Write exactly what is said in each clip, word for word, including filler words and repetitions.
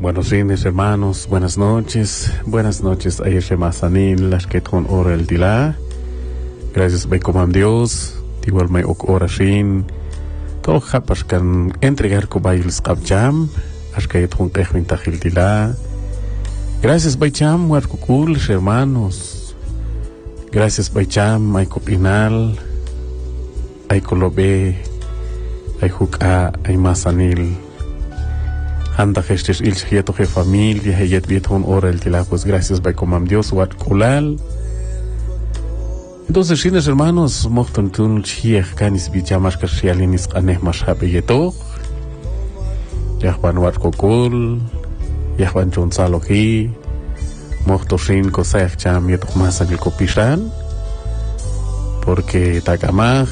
Buenos días, hermanos, buenas noches, buenas noches, ayer Masanil, las que con ora el dila. Gracias, be como Dios, igual me ok ora shin. Todo japas kan entregar ko bail skabjam, as que con techwin tajil dila. Gracias, Baicham, Huarcucul, hermanos. Gracias, Baicham, ay copinal, ay colobe, ay juca, ay Masanil. Anda gestes il chieto que familia hayet vieton ora el tila, pues gracias by comam Dios wat kulal. Entonces, chines hermanos, mochton tun chiech canis bichamas que sialinis aneh mashabe yeto. Yahwan wat kokul, Yahwan chonsalohi, mochto shin kosech cham yeto masan el copishan, porque takamach.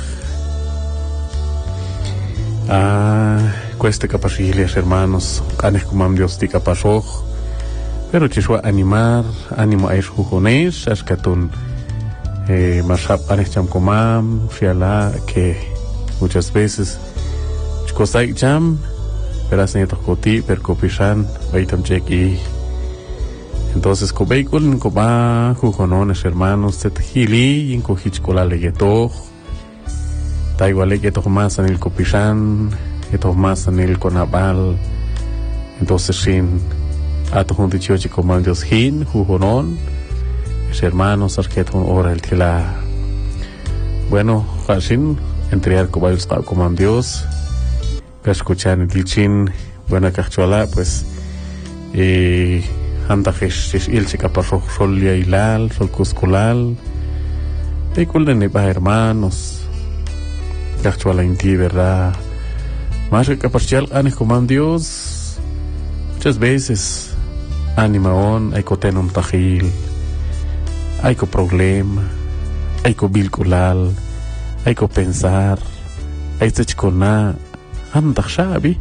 Ah, cueste capacidades hermanos, canes como Dios tica pasoj, pero chisua animar, ánimo a eso jujones, ascatun, eh, masap anes cham comam, fiala, que muchas veces, chicosai cham, peras netos coti, per copishan, veitam chequi. Entonces, cobeicul, coma, jujonones hermanos, set hili, inco hichcola legetoj, taiguale que más en el copishan, que más en el conabal. Entonces sin ato junto chichi como Dios hin jujonon es hermanos arqueton ora el tila. Bueno, fashin entregar como el como Dios que escuchan el chin buena cachuala pues eh anda es el chica pasó sol ya hilal sol cusculal y culden ba hermanos cachuala en ti, verdad. Más que capacidad, anes como Dios, muchas veces, animaón, hay que tener un tajil, hay que problema, hay que bilculal, hay que pensar, hay que chicona, anda shabi.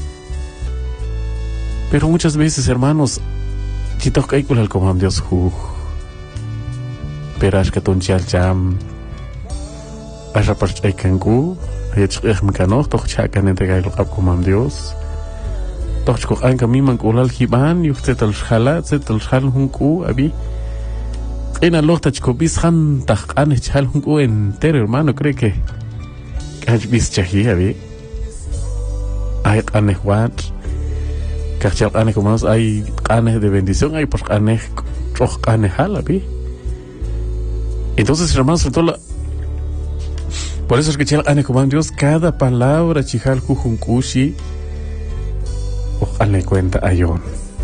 Pero muchas veces, hermanos, chito que hay que como Dios ju, pero es que ton chal cham, hay que pasar hay que Jetzt ich mir noch doch checken in der geil ab kommen Dios. Doch ich koch ein kami man kolal hiban, ich zetel schala, zetel schal hunku abi. Ina loch tach ko bis han tach an schal hunku entero, hermano, cree que kaj bis chahi abi. Ay ane wat. Kachal ane como hay ane de bendición, hay por ane roch ane hal abi. Entonces, hermanos, toda por eso es que chal ane como Dios cada palabra chihal jujunkushi ane cuenta ayon.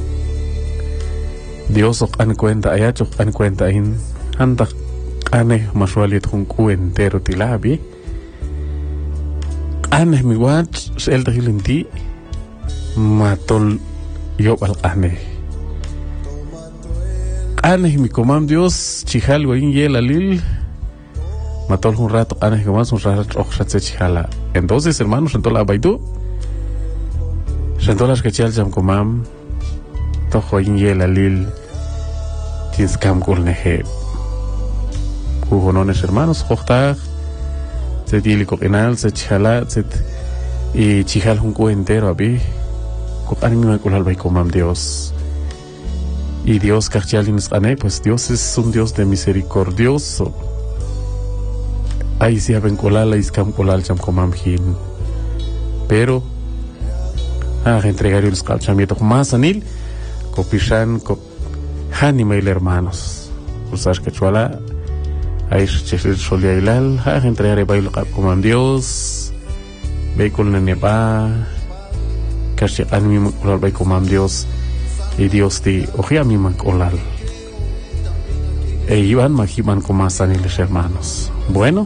Dios ok ane cuenta ayach ok ane cuenta in anda ane masualit junku entero tilabi. Ane mi watch el dagilenti matol yob al ane. Ane mi comam Dios chihal wain yel alil matol un rato anes que más un rato oxatse chala. Entonces, hermanos, en toda la baidu, en todas las que chal jam comam, tojo yel alil, tins cam colneje. Jugonones hermanos, hochtag, se dili coquenal, se chala, se y chihal un cu entero abi, con anime culal bai comam Dios. Y Dios cachalins ane, pues Dios es un Dios de misericordioso. Ahí se ven colal, ahí escam colal cham comam hin. Pero, ah, entregar los calchamietos más anil, copishan, cop, hanimail hermanos. Usas que chuala, ahí se solia hilal, ah, entregar el bailo comam Dios, ve con la nepa, casi anime colal bay comam Dios, y Dios te ojia mi man colal. E iban majiman con más aniles hermanos. Bueno.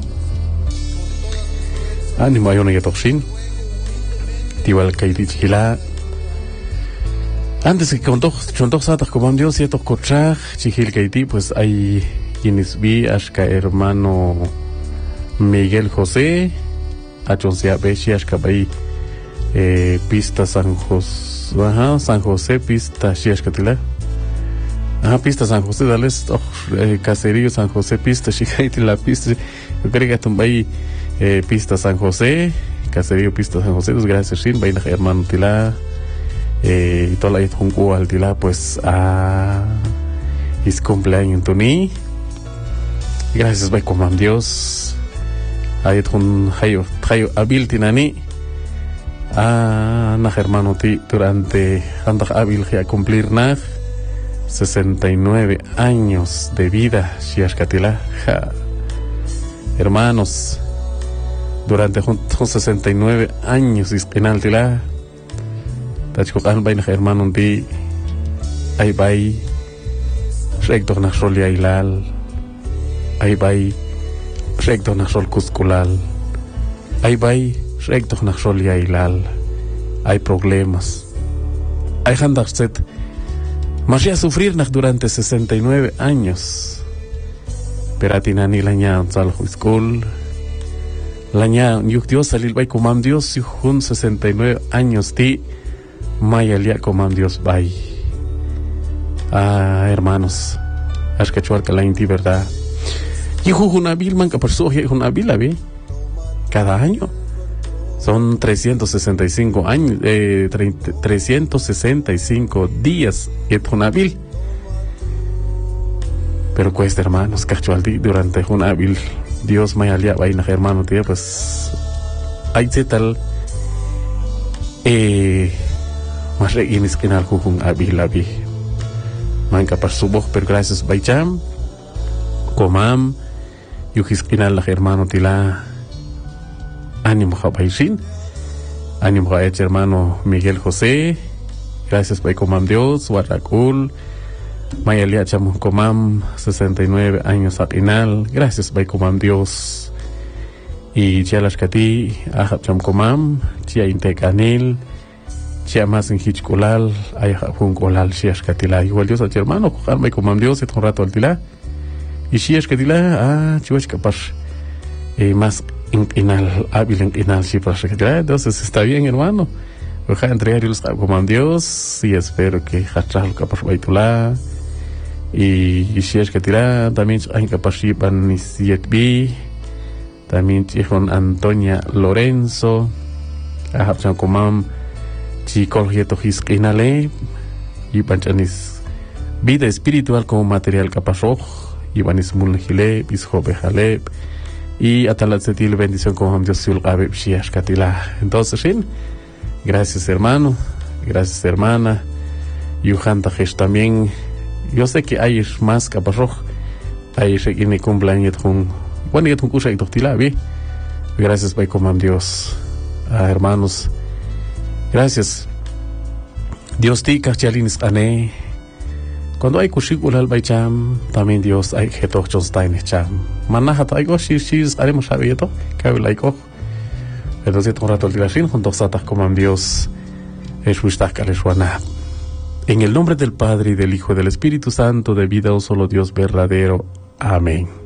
Ánimo ayona yatoxin tiwal kaidit hila antes que con dos con dos satas como Dios y estos cochaj chihil kaiti pues hay quienes vi ashka hermano Miguel José achonsia beshi ashka bai eh, pista San José ajá San José pista shiashka tila ajá pista San José dales oh, eh, caserío San José pista shikaiti la pista yo creo que tumbai Eh, pista San José, caserío pista San José, los gracias Shin, vaina hermano Tila, eh, y toda la gente al tila pues a es cumpleaños tuni. Gracias by comam Dios. Ayet un hayo hayo abil tinani a na hermano ti durante anda abil a cumplir na sesenta y nueve años de vida shiashkatila. Hermanos, durante juntos sesenta y nueve años is penaltila tachkokan bay na hermano ti ay bay recto na solia ilal ay bay recto na sol cusculal ay bay recto na solia ilal hay problemas hay handakset mas ya sufrir nak durante sesenta y nueve años pero atinani laña sal school laña yuk Dios salil bay comam Dios yun sesenta y nueve años ti mayalia comam Dios bay. Ah, hermanos, has que chuar que la inti verdad. Y jujunabil man que por su jujunabil abi cada año son trescientos sesenta y cinco años, eh, trescientos sesenta y cinco días et junabil. Pero cuesta, hermanos, que chuar durante junabil Dios mayalia vaina hermano tío pues hay tal eh mas reinis kenal jujun abil abi. Manca para su voz, pero gracias Baicham, Comam, Yujiskinal la hermano Tila, ánimo Jabaisin, ánimo a hermano Miguel José, gracias Bay Comam Dios, Warrakul, Mayalia Cham Comam, sesenta y nueve años atinal, gracias Bay Comam Dios, y Chialashkati, Ahab Cham Comam, Chia Intecanil, Chia más en Hichkolal, hay un colal, Shiash Katila, igual Dios a tu hermano, cojarme y comam Dios, et un rato al tila, y Shiash Katila, ah, Chihuach capaz, eh, más inal, hábil en inal, Shiash Katila, entonces está bien, hermano, oja entregar los comam Dios, y espero que Hachal capaz baitula, y Shiash Katila, también hay capaz Shipan Nisiet B, también Chihon Antonia Lorenzo, Ahab Chan Comam, Chicol Hieto Hiskinale y Panchanis vida espiritual como material capazoj y Banis Mulhile, Bishobe Jaleb y Atalatzetil bendición como Dios Sul Abeb Shiash Katila. Entonces, ¿sí? Gracias hermano, gracias hermana, Yuhanta Hesh también. Yo sé que hay más capazoj, hay que cumpleaños con bueno y con Kusha y Tochtila, ¿vi? Gracias by comam Dios, ah, hermanos. Gracias. Dios ti kachalinis ane. Cuando hay kushikul bay cham, también Dios hay que toch chostain cham. Manaja to hay go shis shis haremos sabeto, que hay ko. Entonces un rato el dilashin junto satas como Dios es wistak aleshwana. En el nombre del Padre y del Hijo y del Espíritu Santo, de vida o solo Dios verdadero. Amén.